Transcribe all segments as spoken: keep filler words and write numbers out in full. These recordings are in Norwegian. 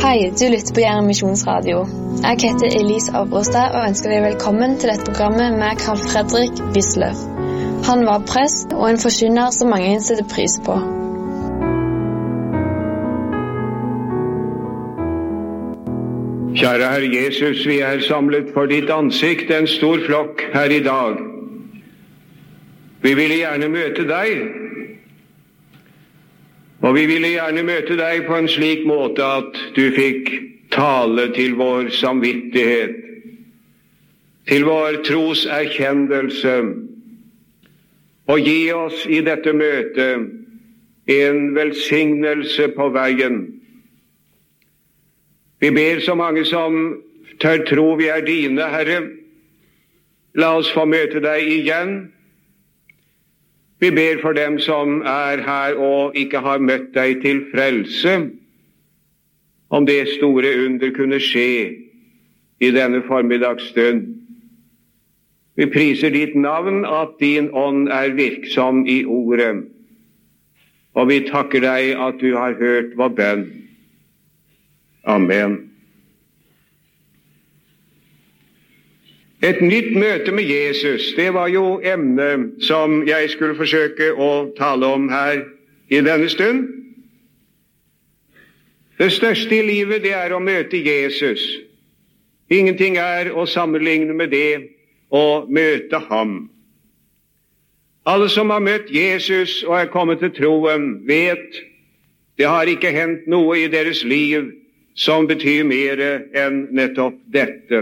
Hei, du lytter på Jæren Misjonsradio. Jeg heter Elise Abrostad og ønsker deg velkommen til dette programmet med Carl Fredrik Wisløff. Han var prest og en forkynner som mange setter pris på. Kjære Herre Jesus, vi er samlet for ditt ansikt, en stor flokk her i dag. Vi ville gjerne møte deg, og vi ville gjerne møte deg på en slik måte at du fikk tale til vår samvittighet, til vår troserkjennelse, og gi oss i dette møtet en velsignelse på veien. Vi ber så mange som tør tro vi er dine, Herre. La oss få møte deg igjen. Vi ber for dem som er her og ikke har møtt deg til frelse, om det store under kunne skje i denne formiddagsstund. Vi priser ditt navn at din ånd er virksom i ordet, og vi takker deg at du har hørt vår bønn. Amen. Et nytt møte med Jesus, det var jo emnet som jeg skulle forsøke å tale om her i denne stund. Det største i livet, det er å møte Jesus. Ingenting er å sammenligne med det å møte ham. Alle som har møtt Jesus og er kommet til troen, vet det har ikke hendt noe i deres liv som betyr mer enn nettopp dette.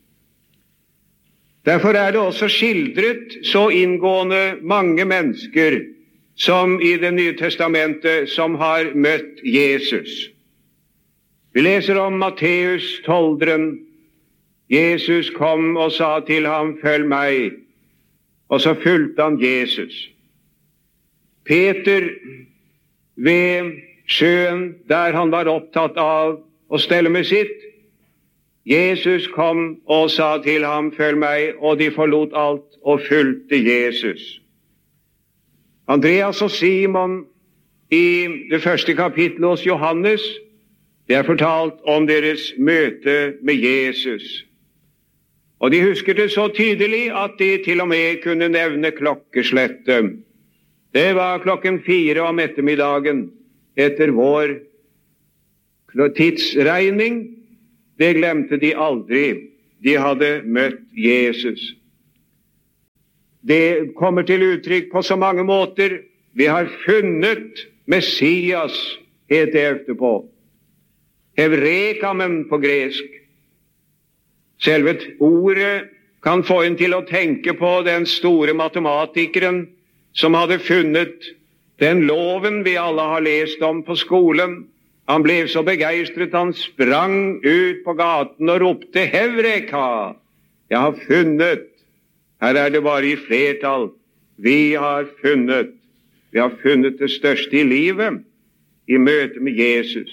Derfor er det også skildret så inngående mange mennesker som i Det nye testamentet som har møtt Jesus. Vi leser om Matteus tolderen. Jesus kom og sa til ham, følg meg, og så fulgte han Jesus. Peter ved sjøen, der han var opptatt av å stelle med sitt, Jesus kom og sa til ham, følg meg, og de forlot alt og fulgte Jesus. Andreas og Simon i det første kapittelet hos Johannes, det er fortalt om deres møte med Jesus. Og de husker det så tydelig at de til og med kunne nevne klokkeslettet. Det var klokken fire om ettermiddagen etter vår tidsregning. Det glemte de aldri. De hadde møtt Jesus. Det kommer til uttrykk på så mange måter. Vi har funnet Messias, het det etterpå. Hevrekamen på gresk. Selve ordet kan få en til å tenke på den store matematikeren som hadde funnet den loven vi alle har lest om på skolen. Han ble så begeistret, han sprang ut på gaten og ropte, Hevreka! Jeg har funnet. Her er det bare i flertall. Vi har funnet. Vi har funnet det største i livet i møte med Jesus.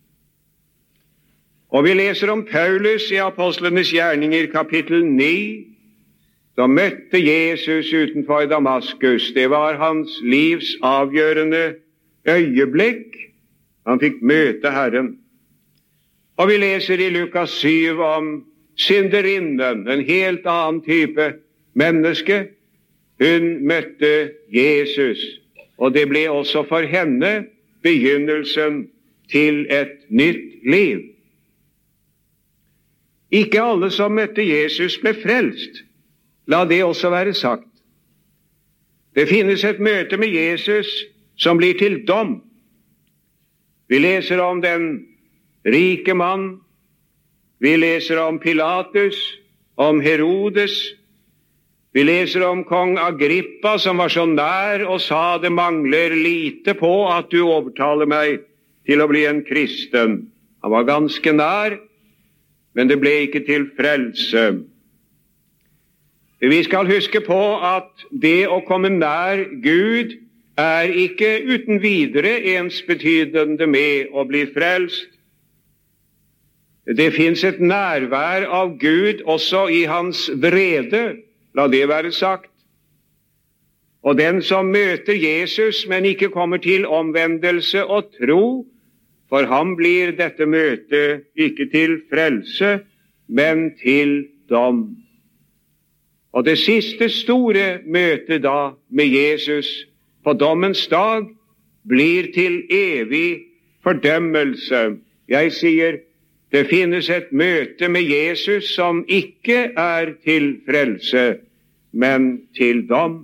Og vi leser om Paulus i Apostlenes gjerninger kapittel ni. Da møtte Jesus utenfor Damaskus. Det var hans livs avgjørende øyeblikk. Han fikk møte Herren. Og vi leser i Lukas syv om synderinnen, en helt annen type menneske. Hun møtte Jesus, og det ble også for henne begynnelsen til et nytt liv. Ikke alle som møtte Jesus ble frelst. La det også være sagt. Det finnes et møte med Jesus som blir til dom. Vi leser om den rike mann, vi leser om Pilatus, om Herodes, vi leser om kong Agrippa som var så nær og sa det mangler lite på at du overtaler meg til å bli en kristen. Han var ganske nær, men det ble ikke til frelse. Vi skal huske på at det å komme nær Gud er ikke uten videre ensbetydende med å bli frelst. Det finnes et nærvær av Gud også i hans vrede, la det være sagt. Og den som møter Jesus, men ikke kommer til omvendelse og tro, For ham blir dette møtet ikke til frelse, men til dom. Og det siste store møtet da med Jesus på dommens dag blir til evig fordømmelse. Jeg sier, det finnes et møte med Jesus som ikke er til frelse, men til dom.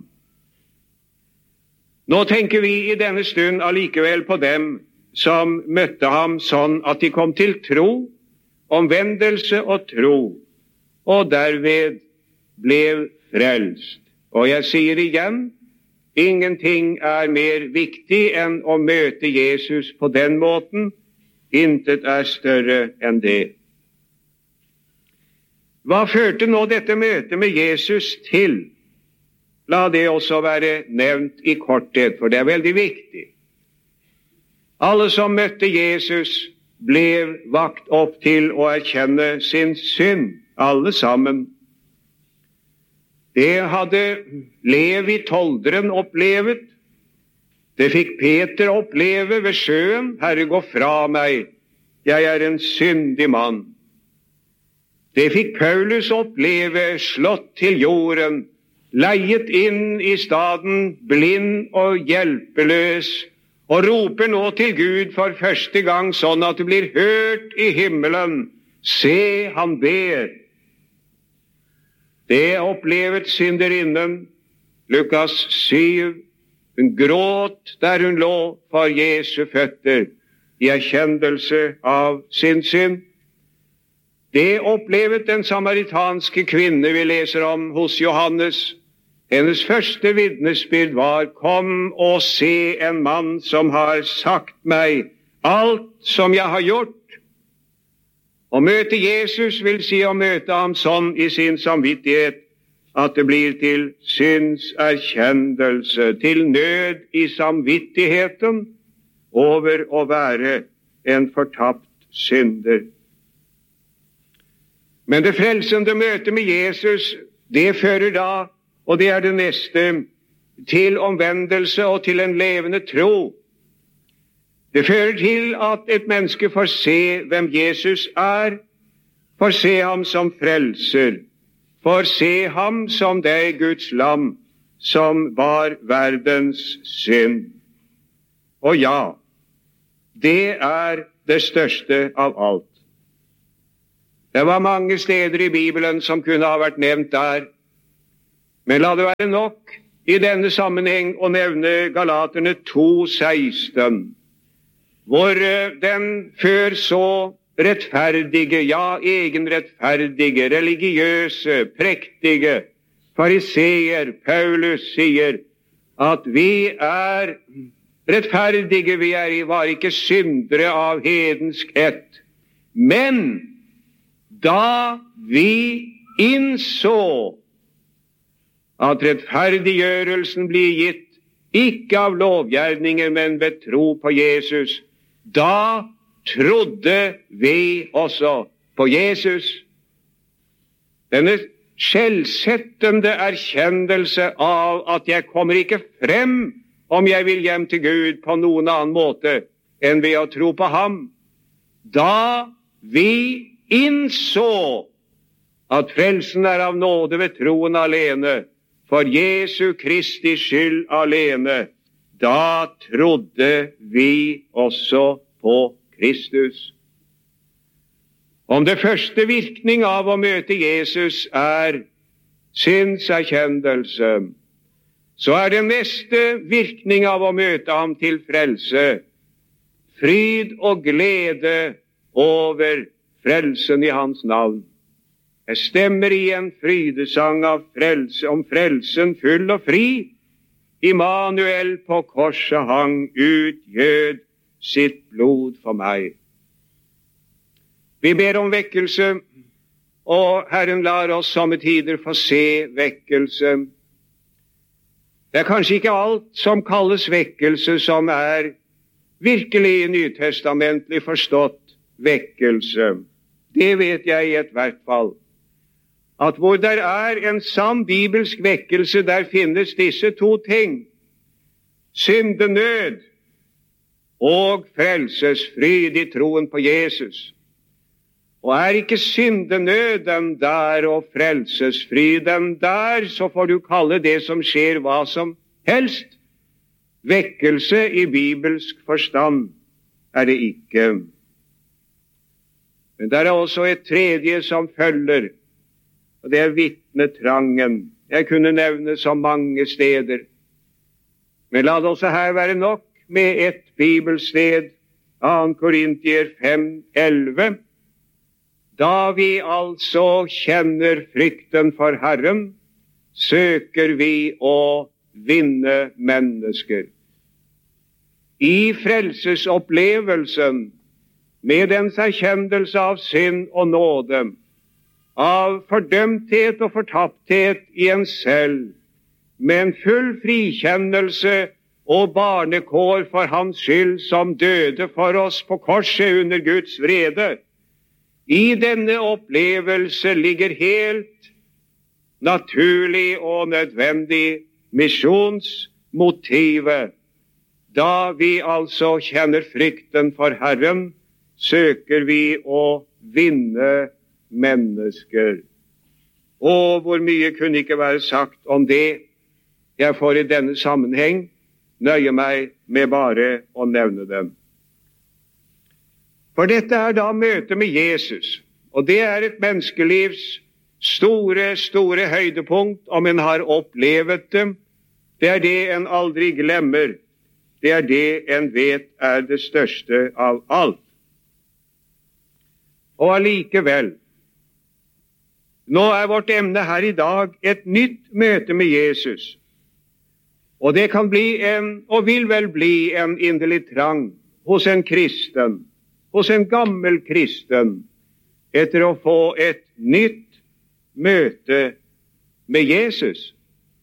Nå tenker vi i denne stund allikevel på dem som møtte ham sånn at de kom til tro, omvendelse og tro, og derved ble frelst. Og jeg sier igjen, ingenting er mer viktig enn å møte Jesus på den måten. Intet er større enn det. Hva førte nå dette møtet med Jesus til? La det også være nevnt i korthet, for det er veldig viktig. Alle som møtte Jesus ble vakt opp til å erkjenne sin synd, alle sammen. Det hadde Levi tolderen opplevet. Det fikk Peter oppleve ved sjøen. Herre, gå fra meg, jeg er en syndig mann. Det fikk Paulus oppleve, slått til jorden, leiet inn i staden, blind og hjelpeløs, og roper nå til Gud for første gang sånn at det blir hørt i himmelen. Se, han ber. Det opplevet synderinnen, Lukas syv. Hun gråt der hun lå for Jesu føtter i erkjennelse av sin synd. Det opplevet den samaritanske kvinne vi leser om hos Johannes. Hennes første vitnesbyrd var, kom og se en mann som har sagt meg alt som jeg har gjort. Å møte Jesus vil si å møte ham sånn i sin samvittighet, at det blir til synserkjennelse, til nød i samvittigheten over å være en fortapt synder. Men det frelsende møtet med Jesus, det fører da, og det er det neste, til omvendelse og til en levende tro. Det fører til at et menneske får se hvem Jesus er, får se ham som frelser, får se ham som det Guds lam som var verdens synd. Og ja, det er det største av alt. Det var mange steder i Bibelen som kunne ha vært nevnt der, men la det være nok i denne sammenheng å nevne Galaterne to seksten, hvor den før så rettferdige, ja, egenrettferdige, religiøse, prektige fariseer Paulus sier at vi er rettferdige, vi er, var ikke syndere av hedensk ett. Men da vi innså at rettferdiggjørelsen blir gitt ikke av lovgjerninger, men ved tro på Jesus, da trodde vi også på Jesus. Denne skjellsettende erkjennelse av at jeg kommer ikke frem om jeg vil hjem til Gud på noen annen måte enn ved å tro på ham. Da vi innså at frelsen er av nåde ved troen alene, for Jesu Kristi skyld alene, da trodde vi også på Kristus. Om det første virkning av å møte Jesus er synserkjennelse, så er det neste virkning av å møte ham til frelse fryd og glede over frelsen i hans navn. Jeg stemmer i en frydesang av frelse, om frelsen full og fri. Immanuel på korset hang, utgjød sitt blod for meg. Vi ber om vekkelse, og Herren lar oss somme tider få se vekkelse. Det er kanskje ikke alt som kalles vekkelse som er virkelig nytestamentlig forstått vekkelse. Det vet jeg i et hvert fall. At hvor der er en sann bibelsk vekkelse, der finnes disse to ting. Syndenød og frelsesfryd i troen på Jesus. Og er ikke syndenøden der og frelsesfryden der, så får du kalle det som skjer hva som helst. Vekkelse i bibelsk forstand er det ikke. Men det er også et tredje som følger, og det er vitnetrangen. Jeg kunne nevne så mange steder. Men la det også her være nok med et bibelsted, Annen Korintier fem elleve. Da vi altså kjenner frykten for Herren, søker vi å vinne mennesker. I frelsesopplevelsen, med dens erkjennelse av synd og nåde, av fordømthet og fortapthet i en selv, med en full frikjennelse og barnekår for hans skyld som døde for oss på korset under Guds vrede. I denne opplevelse ligger helt naturlig og nødvendig misjonsmotivet. Da vi altså kjenner frykten for Herren, søker vi å vinne mennesker. Og hvor mye kunne ikke være sagt om det. Jeg får i denne sammenheng nøye meg med bare å nevne dem. For dette er da møtet med Jesus, og det er et menneskelivs store, store høydepunkt om en har opplevet det. Det er det en aldri glemmer. Det er det en vet er det største av alt. Og allikevel, nå er vårt emne her i dag et nytt møte med Jesus. Og det kan bli en, og vil vel bli en inderlig trang hos en kristen, hos en gammel kristen, etter å få et nytt møte med Jesus.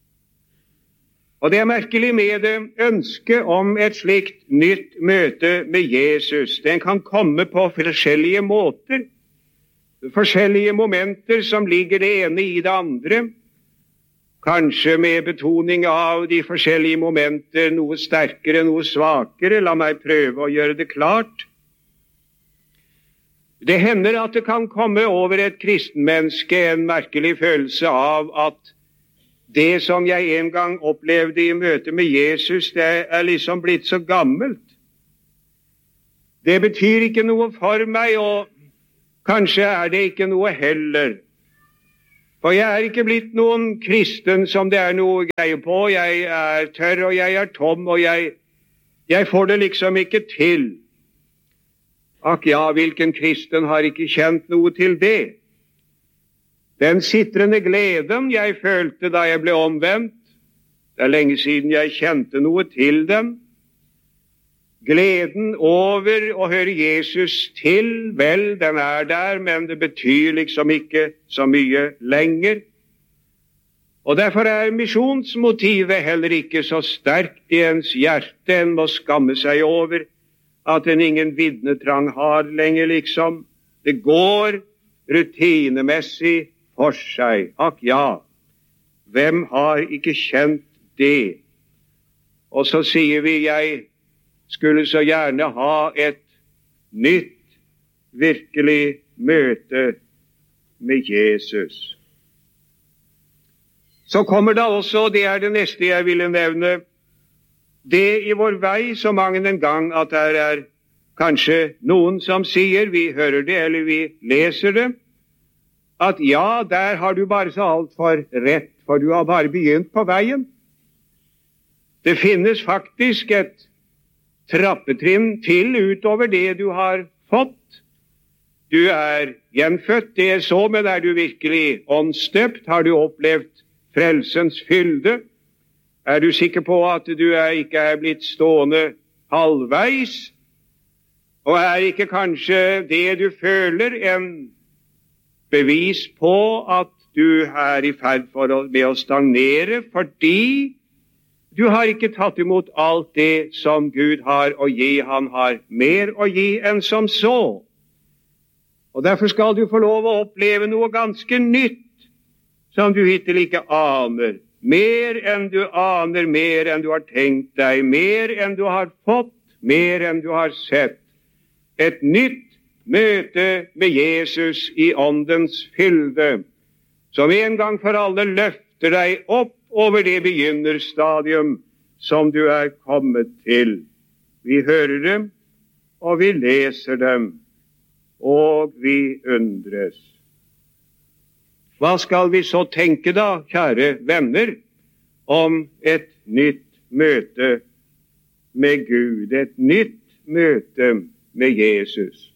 Og det er merkelig med det ønsket om et slikt nytt møte med Jesus. Den kan komme på forskjellige måter, forskjellige momenter som ligger det ene i det andre, kanskje med betoning av de forskjellige momenter, noe sterkere, noe svakere. La meg prøve å gjøre det klart. Det hender at det kan komme over et kristenmenneske en merkelig følelse av at det som jeg en gang opplevde i møte med Jesus, det er liksom blitt så gammelt. Det betyr ikke noe for meg, og kanskje er det ikke noe heller. For jeg er ikke blitt noen kristen som det er noe greie på. Jeg er tørr, og jeg er tom, og jeg, jeg får det liksom ikke til. Akk ja, hvilken kristen har ikke kjent noe til det? Den sitrende gleden jeg følte da jeg ble omvendt, det er lenge siden jeg kjente noe til den. Gleden over å høre Jesus til, vel, den er der, men det betyr liksom ikke så mye lenger. Og derfor er misjonsmotivet heller ikke så sterkt i ens hjerte. En må skamme seg over at en ingen vitnetrang har lenger, liksom. Det går rutinemessig for seg. Akk ja, hvem har ikke kjent det? Og så sier vi, jeg skulle så gjerne ha et nytt, virkelig møte med Jesus. Så kommer da også, det er det neste jeg ville nevne, det i vår vei så mange en gang at det er kanskje noen som sier, vi hører det eller vi leser det, at ja, der har du bare så alt for rett, for du har bare begynt på veien. Det finnes faktisk et trappetrinn til utover det du har fått. Du er gjenfødt, det er så, men er du virkelig åndsdøpt? Har du opplevd frelsens fylde? Er du sikker på at du er ikke er blitt stående halvveis? Og er ikke kanskje det du føler en bevis på at du er i ferd for å, med å stagnere, fordi du har ikke tatt imot alt det som Gud har å gi. Han har mer å gi enn som så. Og derfor skal du få lov å oppleve noe ganske nytt som du hittil ikke aner. Mer enn du aner, mer enn du har tenkt deg, mer enn du har fått, mer enn du har sett. Et nytt møte med Jesus i åndens fylde, som en gang for alle løfter deg opp over det begynnerstadium som du er kommet til. Vi hører dem, og vi leser dem, og vi undres. Hva skal vi så tenke da, kjære venner, om et nytt møte med Gud, et nytt møte med Jesus?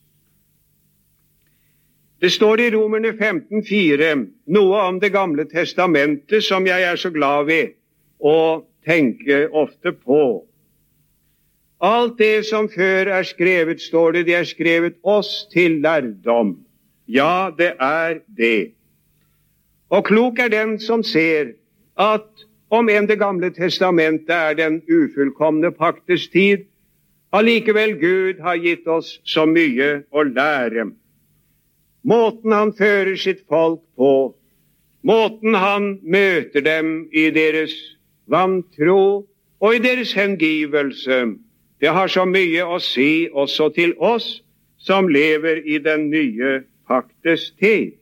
Det står i Romerne femten fire noe om det gamle testamentet som jeg er så glad ved å tenke ofte på. Alt det som før er skrevet, står det, det er skrevet oss til lærdom. Ja, det er det. Og klok er den som ser at om enn det gamle testamentet er den ufullkomne paktes tid, allikevel Gud har gitt oss så mye å lære. Måten han fører sitt folk på, måten han møter dem i deres vantro og i deres hengivelse, det har så mye å si også til oss som lever i den nye paktes tid.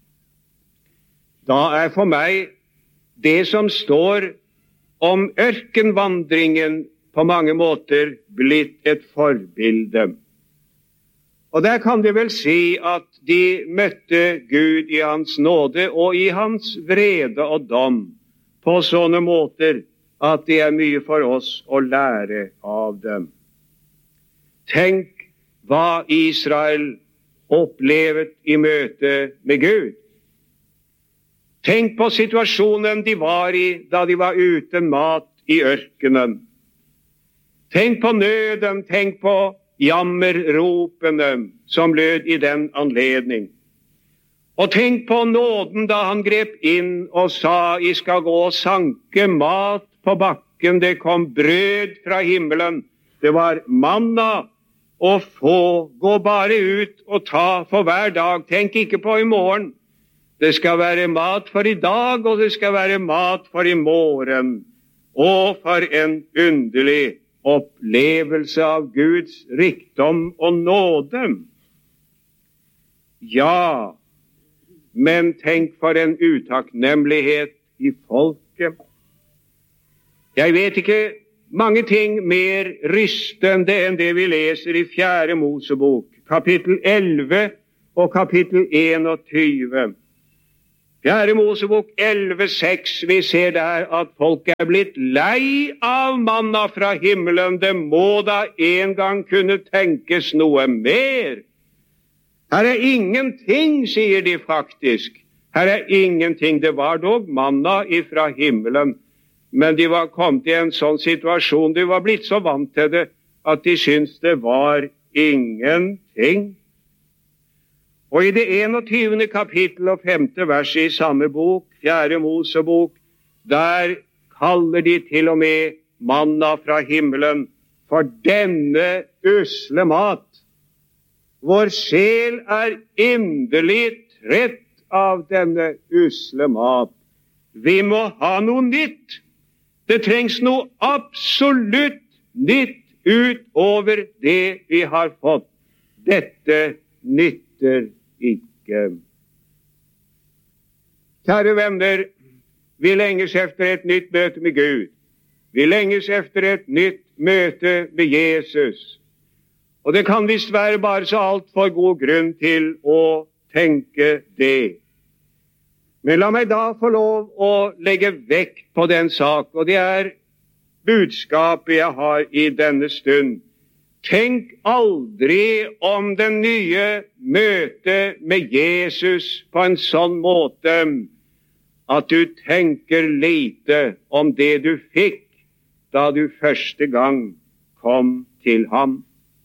Da er for meg det som står om ørkenvandringen på mange måter blitt et forbilde. Og der kan det vel si at de møtte Gud i hans nåde og i hans vrede og dom på sånne måter at det er mye for oss å lære av dem. Tenk hva Israel opplevet i møte med Gud. Tenk på situasjonen de var i da de var uten mat i ørkenen. Tenk på nøden, tenk på jammerropene som lød i den anledning. Og tenk på nåden da han grep inn og sa, I skal gå og sanke mat på bakken. Det kom brød fra himmelen. Det var manna å få. Gå bare ut og ta for hver dag. Tenk ikke på i morgen. Det skal være mat for i dag, og det skal være mat for i morgen. Og for en underlig opplevelse av Guds rikdom og nåde. Ja, men tenk for en utakknemlighet i folket. Jeg vet ikke mange ting mer rystende enn det vi leser i fjerde Mosebok, kapittel elleve og kapittel enogtyve. Fjerde Mosebok elleve seks, vi ser der at folk er blitt lei av manna fra himmelen. Det må da en gang kunne tenkes noe mer. Her er ingenting, sier de faktisk. Her er ingenting. Det var dog manna ifra himmelen, men de var kommet i en sånn situasjon, de var blitt så vant til det, at de syntes det var ingenting. Og i det enogtyvende kapittel og femte vers i samme bok, fjerde Mosebok, der kaller de til og med manna fra himmelen for denne usle mat. Vår sjel er inderlig trett av denne usle mat. Vi må ha noe nytt. Det trengs noe absolutt nytt utover det vi har fått. Dette nytter ikke. Kjære venner, vi lenges efter et nytt møte med Gud. Vi lenges efter et nytt møte med Jesus. Og det kan visst være bare så alt for god grunn til å tenke det. Men la meg da få lov å legge vekt på den sak, og det er budskapet jeg har i denne stund. Tenk aldri om det nye møtet med Jesus på en sånn måte at du tenker lite om det du fikk da du første gang kom til ham.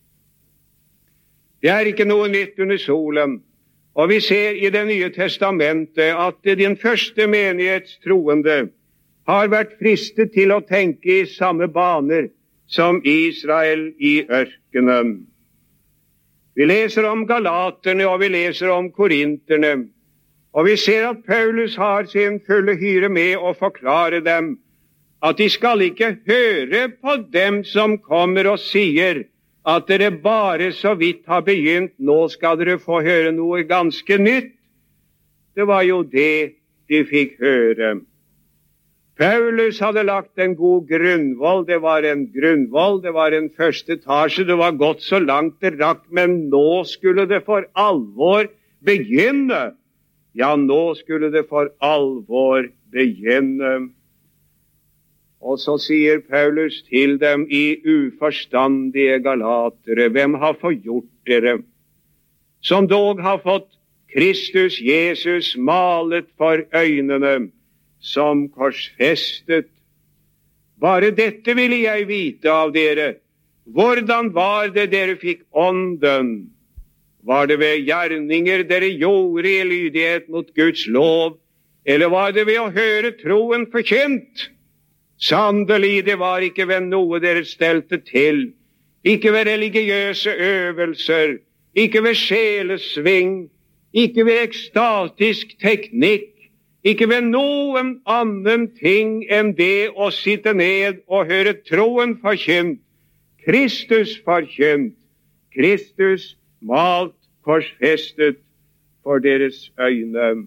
Det er ikke noe nytt under solen, og vi ser i Det nye testamentet at den første menighets troende har vært fristet til å tenke i samme baner som Israel i ørkenen. Vi leser om galaterne, og vi leser om korinterne, og vi ser at Paulus har sin fulle hyre med å forklare dem at de skal ikke høre på dem som kommer og sier at dere bare så vidt har begynt, nå skal dere få høre noe ganske nytt. Det var jo det de fikk høre. Paulus hadde lagt en god grunnvoll. Det var en grunnvoll, det var en første etasje, det var gått så langt det rakk, men nå skulle det for alvor begynne. Ja, nå skulle det for alvor begynne. Og så sier Paulus til dem, i uforstandige galatere, hvem har forgjort dere, som dog har fått Kristus Jesus malet for øynene, som korsfestet? Bare dette ville jeg vite av dere. Hvordan var det dere fikk ånden? Var det ved gjerninger dere gjorde i lydighet mot Guds lov, eller var det ved å høre troen forkynt? Sannelig, det var ikke ved noe dere stelte til, ikke ved religiøse øvelser, ikke ved sjelesving, ikke ved ekstatisk teknikk, ikke ved noen annen ting enn det å sitte ned og høre troen forkynt, Kristus forkynt, Kristus malt, korsfestet for deres øyne.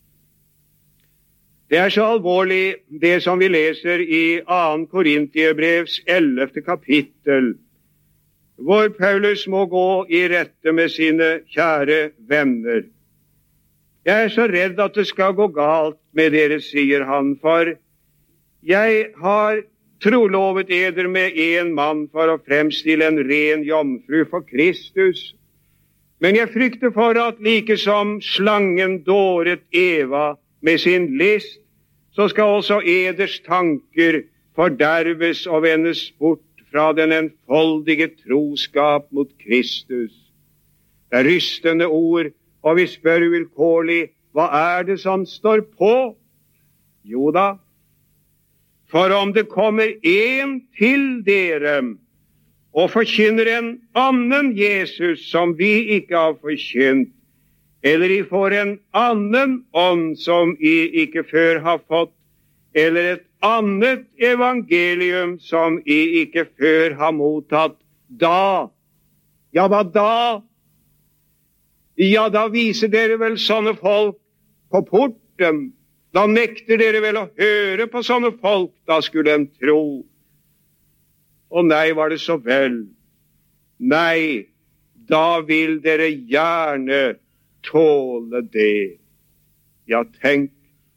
Det er så alvorlig, det som vi leser i andre Korintiabrevs ellevte kapittel, hvor Paulus må gå i rette med sine kjære venner. Jeg er så redd at det skal gå galt med dere, sier han, for jeg har trolovet eder med en mann for å fremstille en ren jomfru for Kristus. Men jeg frykter for at like som slangen dåret Eva med sin list, så skal også eders tanker forderves og vendes bort fra den enfoldige troskap mot Kristus. Det er rystende ord, og vi spør vilkårlig, hva er det som står på? Jo da, for om det kommer en til dere og forkynner en annen Jesus som vi ikke har forkynt, eller I får en annen ånd som I ikke før har fått, eller et annet evangelium som I ikke før har mottatt, da, ja, hva da? Ja, da viser dere vel sånne folk på porten. Da nekter dere vel å høre på sånne folk, da skulle en tro. Og nei, var det så vel? Nei, da vil dere gjerne tåle det. Ja, tenk.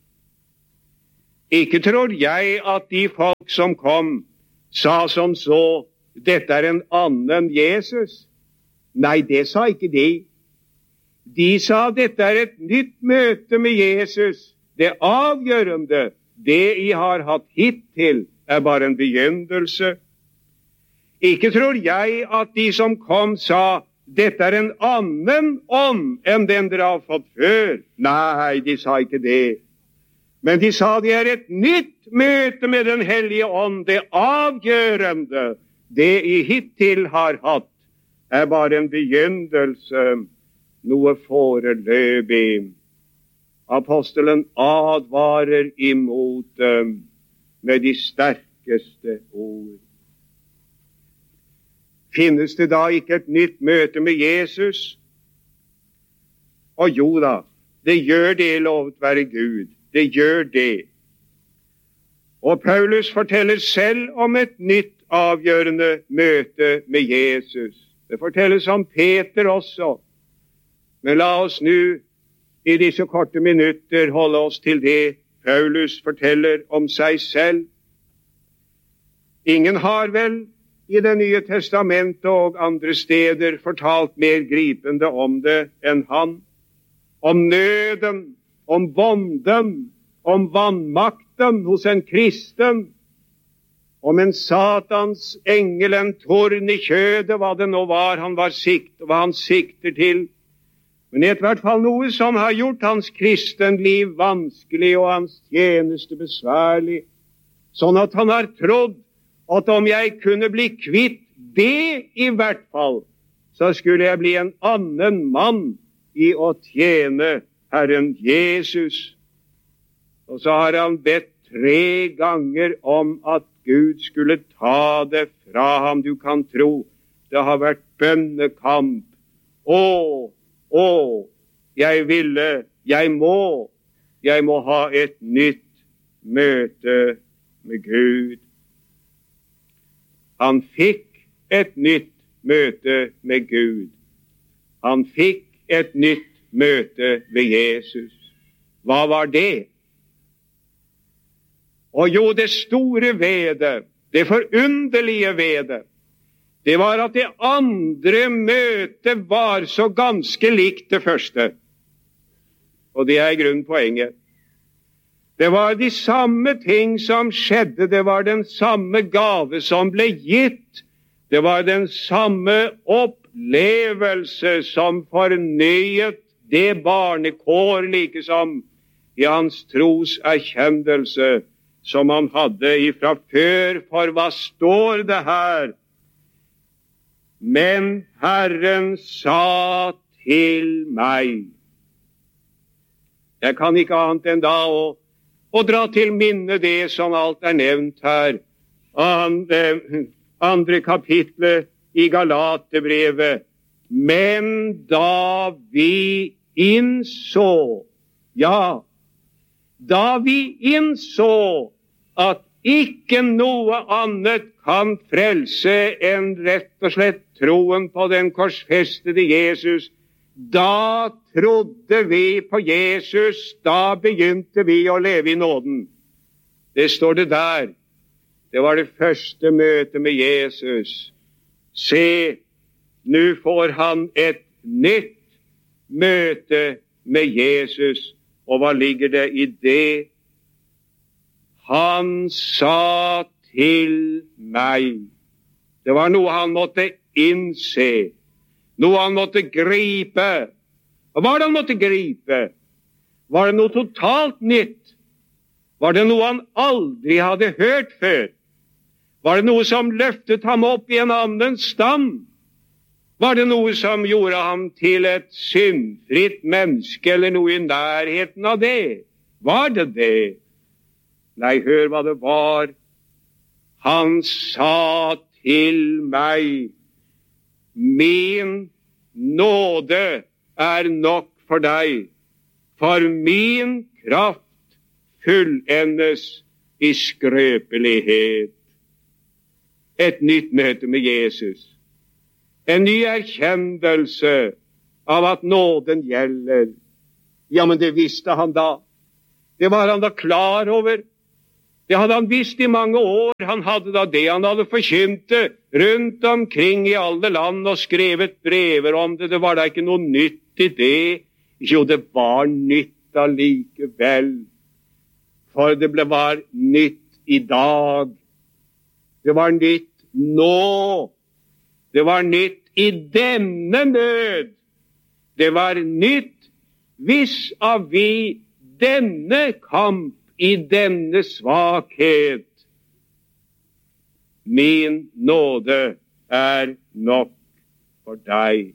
Ikke tror jeg at de folk som kom, sa som så, dette er en annen Jesus. Nei, det sa ikke de. De sa, dette er et nytt møte med Jesus. Det avgjørende, det I har hatt hittil, er bare en begynnelse. Ikke tror jeg at de som kom sa, dette er en annen ånd enn den dere har fått før. Nei, de sa ikke det. Men de sa det er et nytt møte med den hellige ånd. Det avgjørende, det I hittil har hatt, er bare en begynnelse, noe foreløpig. Apostelen advarer imot dem med de sterkeste ord. Finnes det da ikke et nytt møte med Jesus? Og jo da, det gjør det, lovet være Gud. Det gjør det. Og Paulus forteller selv om et nytt avgjørende møte med Jesus. Det fortelles om Peter også. Men la oss nå i disse korte minutter holde oss til det Paulus forteller om seg selv. Ingen har vel i Det nye testamentet og andre steder fortalt mer gripende om det enn han. Om nøden, om bonden, om vannmakten hos en kristen, om en satans engel, en torn i kjødet, hva det nå var han var sikt, hva han sikter til. Men i hvert fall noe som har gjort hans kristenliv vanskelig og hans tjeneste besværlig, sånn at han har trodd at om jeg kunne bli kvitt det i hvert fall, så skulle jeg bli en annen mann i å tjene Herren Jesus. Og så har han bedt tre ganger om at Gud skulle ta det fra ham. Du kan tro, det har vært bønnekamp. Å, å, jeg ville, jeg må, jeg må ha et nytt møte med Gud. Han fikk et nytt møte med Gud. Han fikk et nytt møte ved Jesus. Hva var det? Og jo, det store ved det, det forunderlige ved det, det var at det andre møtet var så ganske likt det første. Og det er i grunnen poenget. Det var de samme ting som skjedde, det var den samme gave som ble gitt, det var den samme opplevelse som fornyet det barnekår, like som i hans troserkjennelse som han hadde ifra før. For hva står det her? Men Herren sa til meg. Jeg kan ikke annet enn da å, å dra til minne det som alt er nevnt her. Andre, andre kapitlet i Galaterbrevet. Men da vi innså, ja, da vi innså at ikke noe annet kan frelse enn rett og slett troen på den korsfestede Jesus, da trodde vi på Jesus, da begynte vi å leve i nåden. Det står det der. Det var det første møtet med Jesus. Se, nå får han et nytt møte med Jesus. Og hva ligger det i det? Han sa til meg. Det var noe han måtte innse, noe han måtte gripe. Og hva var det han måtte gripe? Var det noe totalt nytt? Var det noe han aldri hadde hørt før? Var det noe som løftet ham opp i en annen stand? Var det noe som gjorde ham til et syndfritt menneske, eller noe i nærheten av det? Var det det? Nei, hør hva det var. Han sa til meg, min nåde er nok for deg, for min kraft fullendes i skrøpelighet. Et nytt møte med Jesus. En ny erkjennelse av at nåden gjelder. Ja, men det visste han da. Det var han da klar over. Det hadde han visst i mange år. Han hadde da det han hadde forkynte rundt omkring i alle land og skrevet brever om det. Det var da ikke noe nytt i det. Jo, det var nytt allikevel. For det ble var nytt i dag. Det var nytt nå. Det var nytt i denne nød. Det var nytt vis-à-vis denne kamp, i denne svakhet. Min nåde er nok for deg.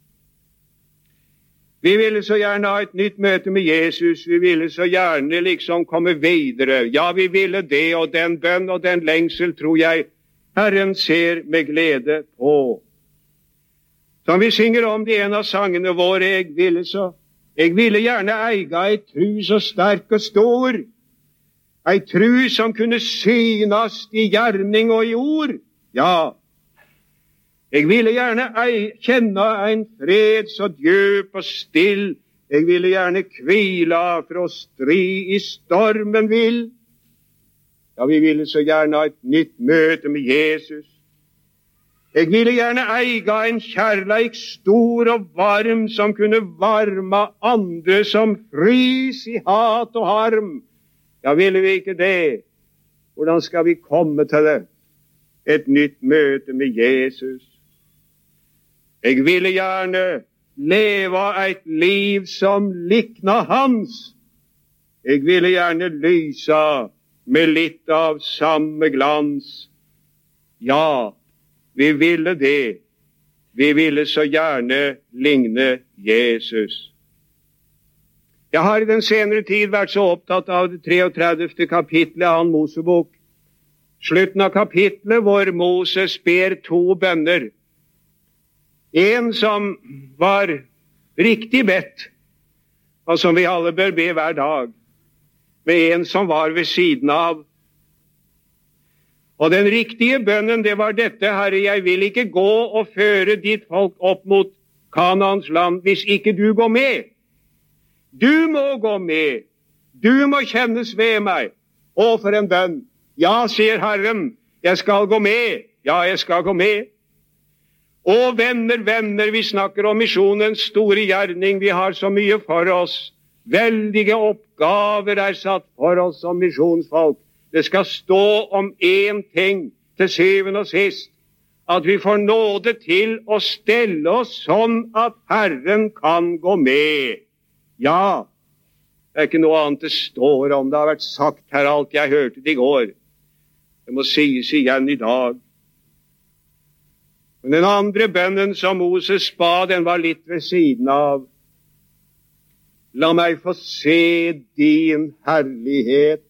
Vi ville så gjerne ha et nytt møte med Jesus. Vi ville så gjerne liksom komme videre. Ja, vi ville det, og den bønn og den lengsel tror jeg Herren ser med glede på. Som vi synger om det en av sangene våre, jeg ville så, jeg ville gjerne eie ei tru så sterk og stor, ei tru som kunne synast i gjerning og i ord. Ja, jeg ville gjerne ei, kjenne en fred så djup og still, jeg ville gjerne hvila fra stri i stormen vill. Ja, vi ville så gjerne ha et nytt møte med Jesus. Jeg ville gjerne eie en kjærleik stor og varm som kunne varme andre som frys i hat og harm. Ja, ville vi ikke det? Hvordan skal vi komme til det? Et nytt møte med Jesus. Jeg ville gjerne leve et liv som likna hans. Jeg ville gjerne lyse med litt av samme glans. Ja, vi ville det. Vi ville så gjerne ligne Jesus. Jeg har i den senere tid vært så opptatt av det treogtredivte kapitlet av Annen Mosebok. Slutten av kapitlet hvor Moses ber to bønner. En som var riktig bedt, og som vi alle bør be hver dag, med en som var ved siden av. Og den riktige bønnen, det var dette: Herre, jeg vil ikke gå og føre ditt folk opp mot Kanaans land hvis ikke du går med. Du må gå med. Du må kjennes ved meg. Å, for en bønn. Ja, sier Herren, jeg skal gå med. Ja, jeg skal gå med. Og venner, venner, vi snakker om misjonens store gjerning. Vi har så mye for oss. Veldige oppgaver er satt for oss som misjonsfolk. Det skal stå om én ting til syvende og sist: at vi får nåde til å stelle oss sånn at Herren kan gå med. Ja, det er ikke noe annet det står om. Det har vært sagt her alt jeg hørte det i går. Det må sies igjen i dag. Men den andre bønnen som Moses ba, den var litt ved siden av. La meg få se din herlighet.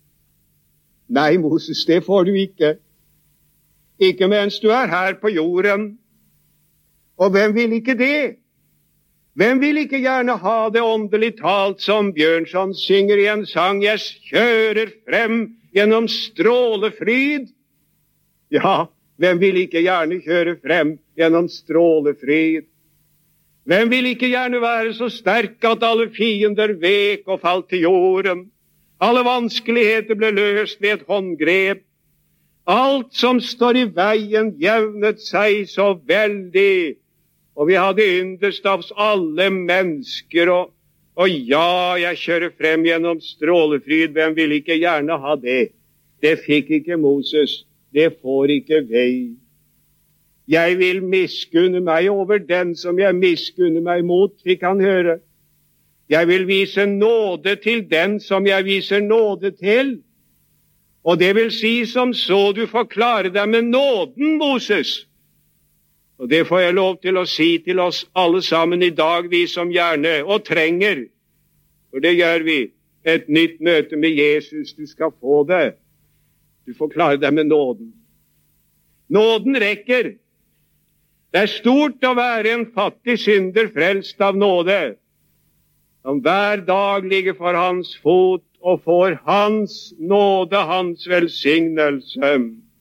Nei, Moses, det får du ikke. Ikke mens du er her på jorden. Og hvem vil ikke det? Hvem vil ikke gjerne ha det åndelig talt, som Bjørnson synger i en sang: Jeg kjører frem gjennom strålefryd. Ja, hvem vil ikke gjerne kjøre frem gjennom strålefryd? Hvem vil ikke gjerne være så sterk at alle fiender vek og falt til jorden? Alle vanskeligheter ble løst ved et håndgrep. Alt som står i veien jevnet seg så veldig. Og vi hadde yndest av oss alle mennesker, og, og ja, jeg kjører frem gjennom strålefryd. Hvem vil ikke gjerne ha det? Det fikk ikke Moses. Det får ikke vei. Jeg vil miskunne meg over den som jeg miskunner meg mot, fikk han høre. Jeg vil vise nåde til den som jeg viser nåde til. Og det vil si som så: du får klare deg med nåden, Moses. Og det får jeg lov til å si til oss alle sammen i dag, vi som gjerne og trenger, for det gjør vi, et nytt møte med Jesus. Du skal få det. Du får klare deg med nåden. Nåden rekker. Det er stort å være en fattig synder frelst av nåde, som hver dag ligger for hans fot og får hans nåde, hans velsignelse.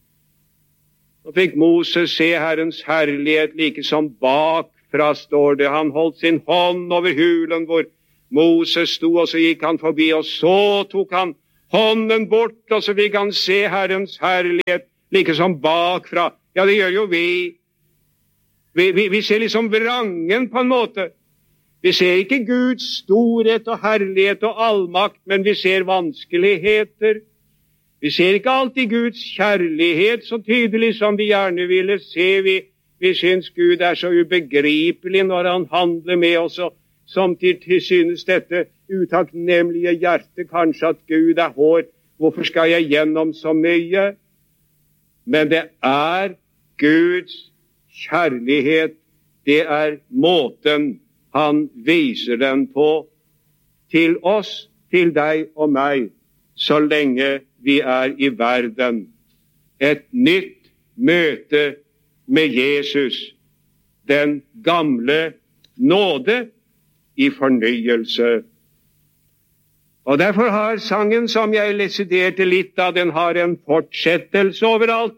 Og fikk Moses se Herrens herlighet like som bakfra, står det. Han holdt sin hånd over hulen hvor Moses sto, og så gikk han forbi, og så tok han hånden bort, og så fikk han se Herrens herlighet like som bakfra. Ja, det gjør jo vi. Vi, vi, vi ser liksom vrangen på en måte. Vi ser ikke Guds storhet og herlighet og allmakt, men vi ser vanskeligheter. Vi ser ikke alltid Guds kjærlighet så tydelig som vi gjerne ville se. Vi, vi syns Gud er så ubegripelig når han handler med oss, og samtidig synes dette utakknemlige hjertet kanskje at Gud er hård. Hvorfor skal jeg gjennom så mye? Men det er Guds kjærlighet. Det er måten han viser den på til oss, til deg og meg, så lenge vi er i verden. Et nytt møte med Jesus, den gamle nåde i fornyelse. Og derfor har sangen som jeg lesiderte litt av, den har en fortsettelse overalt.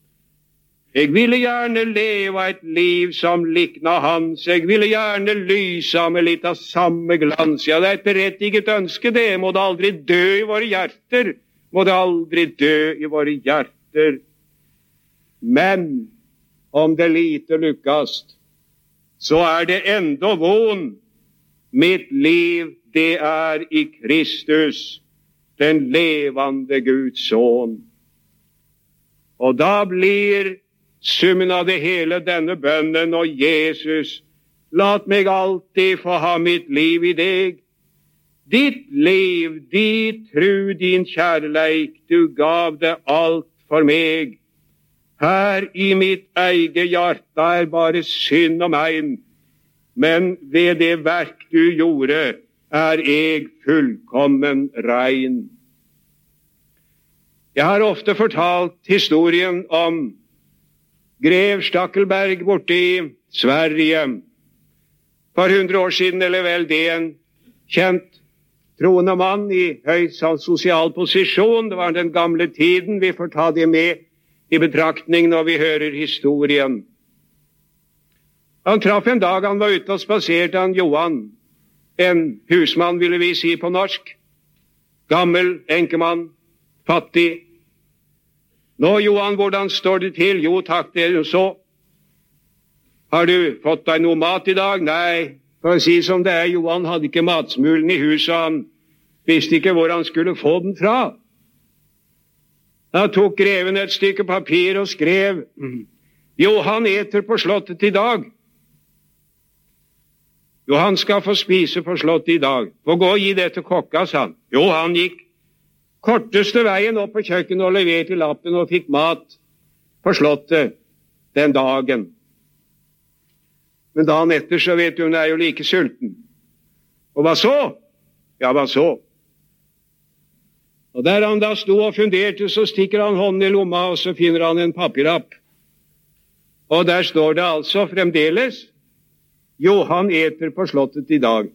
Jeg ville gjerne leve et liv som likna hans. Jeg ville gjerne lyse med litt av samme glans. Ja, det er et berettiget ønske, det. Må det aldri dø i våre hjerter. Må det aldri dø i våre hjerter. Men om det lite lykkast, så er det enda von. Mitt liv, det er i Kristus, den levende Guds sønn. Og da blir summen av det hele denne bønnen: og Jesus, lat meg alltid få ha mitt liv i deg. Ditt liv, din tru, din kjærleik, du gav det alt for meg. Her i mitt eget hjerte er bare synd og mein, men ved det verk du gjorde, er jeg fullkommen rein. Jeg har ofte fortalt historien om grev Stakkelberg borte i Sverige. For hundre år siden, eller vel det, en kjent troende mann i høy sosial posisjon. Det var den gamle tiden. Vi får ta det med i betraktning når vi hører historien. Han traff en dag, han var ute og spaserte, han Johan, en husmann ville vi si på norsk. Gammel, enkemann, fattig. Nå, Johan, hvordan står det til? Jo, takk, det er jo så. Har du fått deg noe mat i dag? Nei, for å si som det er, Johan hadde ikke matsmulen i huset, han visste ikke hvor han skulle få den fra. Han tok greven et stykke papir og skrev, jo, han eter på slottet i dag. Jo, han skal få spise på slottet i dag. Få gå og gi det til kokka, sa han. Jo, han gikk korteste veien opp på kjøkkenet og leverte lappen og fikk mat på slottet den dagen. Men dagen etter så vet du, hun er jo like sulten. Og hva så? Ja, hva så? Og der han da sto og funderte, så stikker han hånden i lomma, og så finner han en papirapp. Og der står det altså fremdeles, Johan eter på slottet i dag.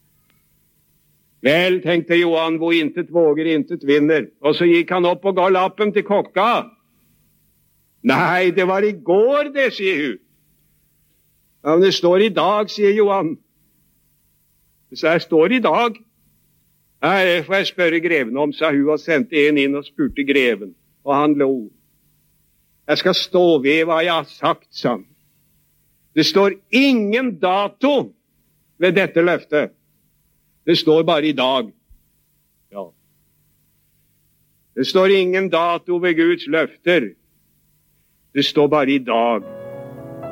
Vel, tenkte Johan, hvor intet våger, intet vinner. Og så gikk han opp og ga lappen til kokka. Nei, det var i går det, sier hun. Ja, men det står i dag, sier Johan. Så jeg står i dag. Nei, det får jeg spørre greven om, sa hun, og sendte en inn og spurte greven. Og han lo. Jeg skal stå ved hva jeg har sagt, sa han. Det står ingen dato ved dette løftet. Det står bare i dag. Ja. Det står ingen dato ved Guds løfter. Det står bare i dag.